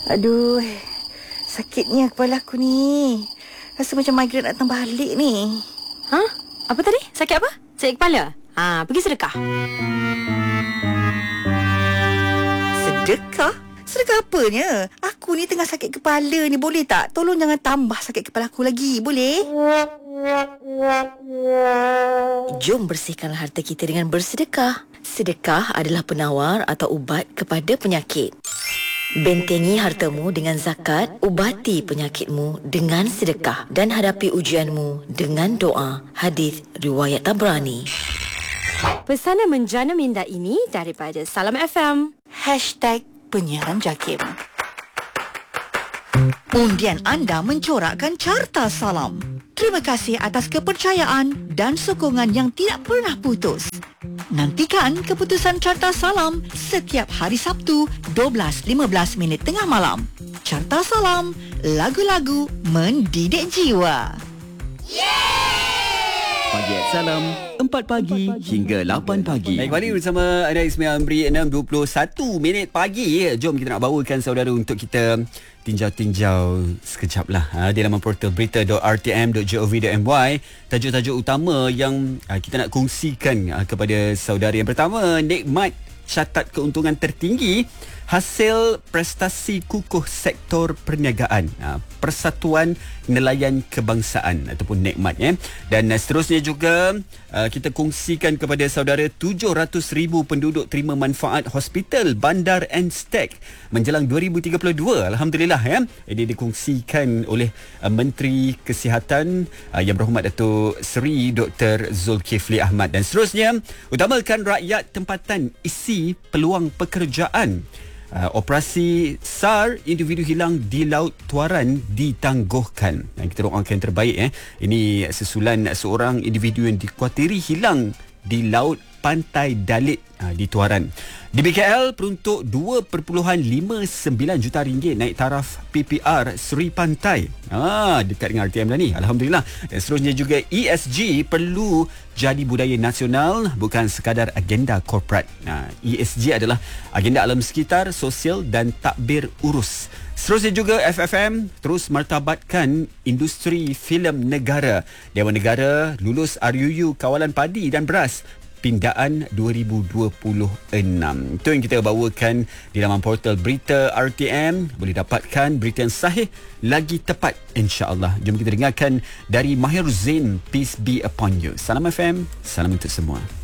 Aduh, sakitnya kepala aku ni. Rasa macam migraine nak datang balik ni. Ha? Apa tadi? Sakit apa? Sakit kepala? Pergi sedekah. Sedekah? Sedekah apanya? Aku ni tengah sakit kepala ni. Boleh tak? Tolong jangan tambah sakit kepala aku lagi. Boleh? Jom bersihkanlah harta kita dengan bersedekah. Sedekah adalah penawar atau ubat kepada penyakit. Bentengi hartamu dengan zakat, ubati penyakitmu dengan sedekah dan hadapi ujianmu dengan doa. Hadis riwayat Tabrani. Pesanan menjana minda ini daripada Salam FM. #penyiaran JAKIM. Undian anda mencorakkan carta Salam. Terima kasih atas kepercayaan dan sokongan yang tidak pernah putus. Nantikan keputusan Carta Salam setiap hari Sabtu 12.15 tengah malam. Carta Salam, lagu-lagu mendidik jiwa. Pagi Salam, 4 pagi hingga 8 pagi. Baik, kembali bersama Anda Ismail Amri, 6.21 pagi. Jom kita nak bawakan saudara untuk kita tinjau-tinjau sekejap lah di laman portal berita.rtm.gov.my. Tajuk-tajuk utama yang kita nak kongsikan kepada saudara. Yang pertama, nikmat catat keuntungan tertinggi hasil prestasi kukuh sektor perniagaan, Persatuan Nelayan Kebangsaan ataupun NEKMAT. Dan seterusnya juga kita kongsikan kepada saudara 700,000 penduduk terima manfaat hospital Bandar Anstek menjelang 2032. Alhamdulillah. Ini dikongsikan oleh Menteri Kesihatan Yang Berhormat Datuk Seri Dr. Zulkifli Ahmad. Dan seterusnya, utamakan rakyat tempatan, isi peluang pekerjaan. Operasi SAR individu hilang di Laut Tuaran ditangguhkan. Kita doakan yang terbaik. Ini susulan seorang individu yang dikhawatiri hilang di Laut Pantai Dalit di Tuaran. Di BKL, peruntuk 2.59 juta ringgit naik taraf PPR Seri Pantai. Dekat dengan RTM dah ni. Alhamdulillah. Dan seterusnya juga, ESG perlu jadi budaya nasional, bukan sekadar agenda korporat. ESG adalah agenda alam sekitar, sosial dan takbir urus. Seterusnya juga, FFM terus martabatkan industri filem negara. Dewan Negara lulus RUU Kawalan Padi dan Beras Pindaan 2026. Itu yang kita bawakan di laman portal berita RTM. Boleh dapatkan berita yang sahih lagi tepat, insya-Allah. Jom kita dengarkan dari Mahir Zain, Peace Be Upon You. Salam FM, salam untuk semua.